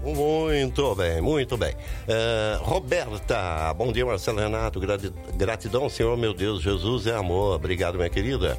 Muito bem, muito bem. Roberta, bom dia, Marcelo Renato. Gratidão, Senhor, meu Deus, Jesus é amor. Obrigado, minha querida.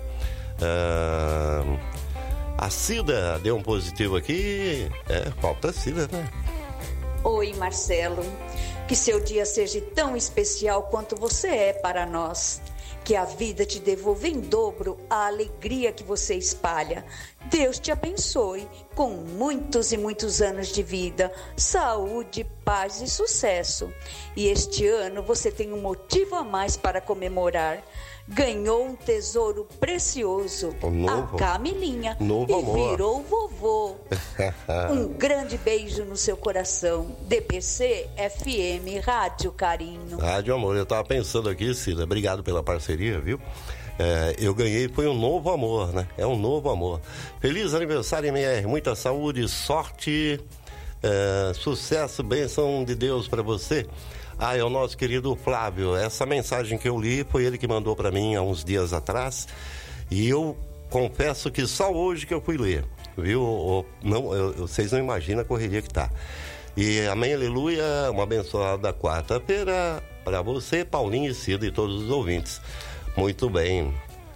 A Cida deu um positivo aqui. Falta a Cida, né? Oi, Marcelo. Que seu dia seja tão especial quanto você é para nós. Que a vida te devolva em dobro a alegria que você espalha. Deus te abençoe com muitos e muitos anos de vida, saúde, paz e sucesso. E este ano você tem um motivo a mais para comemorar. Ganhou um tesouro precioso, a Camilinha, novo e amor. Virou vovô. Um grande beijo no seu coração. DPC FM, Rádio Carinho. Rádio Amor, eu tava pensando aqui, Cida, obrigado pela parceria, viu? Eu ganhei, foi um novo amor, né? É um novo amor. Feliz aniversário, MR, muita saúde, sorte, sucesso, bênção de Deus para você. É o nosso querido Flávio. Essa mensagem que eu li foi ele que mandou para mim há uns dias atrás. E eu confesso que só hoje que eu fui ler, viu? Vocês não imaginam a correria que tá. E amém, aleluia, uma abençoada quarta-feira para você, Paulinho e Cida e todos os ouvintes. Muito bem.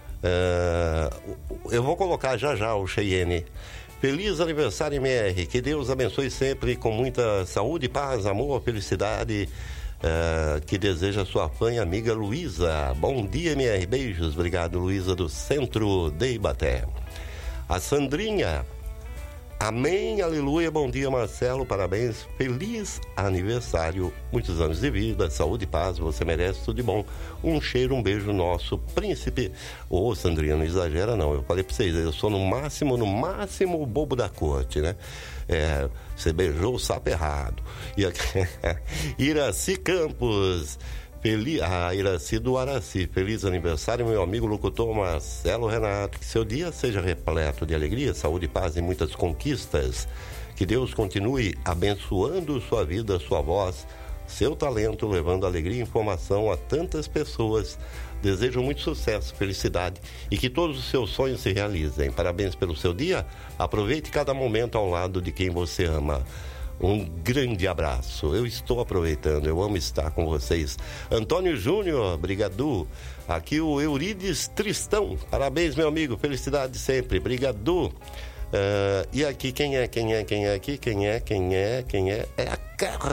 Eu vou colocar já o Cheyenne. Feliz aniversário, MR. Que Deus abençoe sempre com muita saúde, paz, amor, felicidade. Que deseja sua fã e amiga Luísa. Bom dia, MR. Beijos. Obrigado, Luísa, do Centro de Ibaté. A Sandrinha. Amém, aleluia. Bom dia, Marcelo. Parabéns. Feliz aniversário. Muitos anos de vida, saúde e paz. Você merece tudo de bom. Um cheiro, um beijo nosso, príncipe. Sandrinha, não exagera, não. Eu falei pra vocês, eu sou no máximo o bobo da corte, né? Você beijou o sapo errado. E aqui, Iraci Campos. Iraci do Araci. Feliz aniversário, meu amigo locutor Marcelo Renato. Que seu dia seja repleto de alegria, saúde, paz e muitas conquistas. Que Deus continue abençoando sua vida, sua voz, seu talento, levando alegria e informação a tantas pessoas. Desejo muito sucesso, felicidade e que todos os seus sonhos se realizem. Parabéns pelo seu dia. Aproveite cada momento ao lado de quem você ama. Um grande abraço. Eu estou aproveitando, eu amo estar com vocês. Antônio Júnior, brigadu. Aqui o Eurides Tristão. Parabéns, meu amigo. Felicidade sempre. Brigadu. E aqui, quem é aqui? Quem é? É a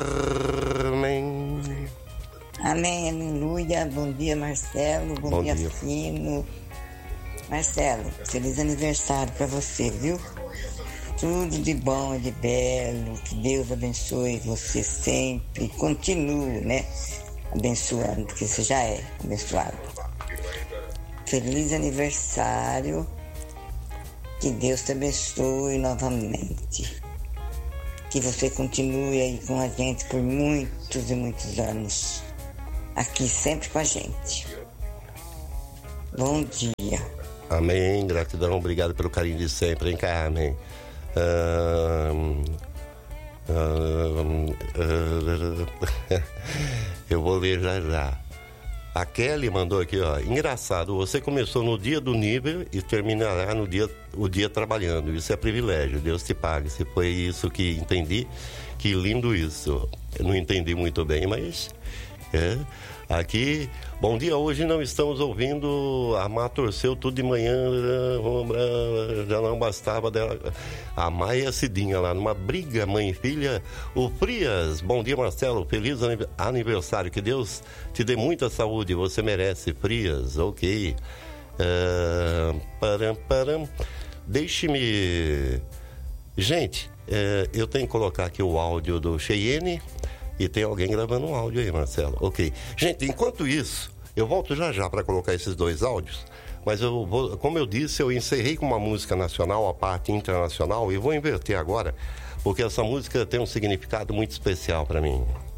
Carmen. Amém, aleluia. Bom dia, Marcelo. Bom dia, Fino. Marcelo, feliz aniversário pra você, viu? Tudo de bom e de belo, que Deus abençoe você sempre, continue, né, abençoando, porque você já é abençoado. Feliz aniversário, que Deus te abençoe novamente, que você continue aí com a gente por muitos e muitos anos, aqui sempre com a gente. Bom dia. Amém, gratidão, obrigado pelo carinho de sempre, hein, Carmen? Eu vou ler já. A Kelly mandou aqui, ó. Engraçado, você começou no dia do nível e terminará o dia trabalhando. Isso é privilégio, Deus te pague. Se foi isso que entendi, que lindo isso. Eu não entendi muito bem, mas aqui, bom dia, hoje não estamos ouvindo, a Má torceu tudo de manhã, já não bastava dela, a Maia Cidinha lá, numa briga, mãe e filha. O Frias, bom dia, Marcelo, feliz aniversário, que Deus te dê muita saúde, você merece, Frias, ok. Deixe-me, gente, eu tenho que colocar aqui o áudio do Cheyenne. E tem alguém gravando um áudio aí, Marcelo. Ok. Gente, enquanto isso, eu volto já para colocar esses dois áudios. Mas eu vou, como eu disse, eu encerrei com uma música nacional, a parte internacional, e vou inverter agora, porque essa música tem um significado muito especial para mim.